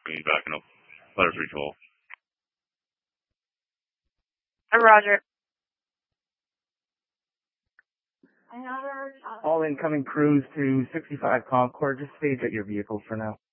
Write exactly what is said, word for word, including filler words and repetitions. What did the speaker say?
Be backing up. Letters reach all. I'm Roger. All incoming crews to sixty-five Concord, just stage at your vehicles for now.